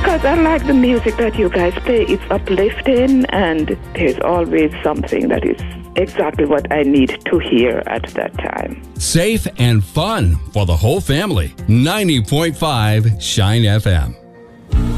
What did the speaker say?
Because I like the music that you guys play. It's uplifting, and there's always something that is exactly what I need to hear at that time. Safe and fun for the whole family. 90.5 Shine FM.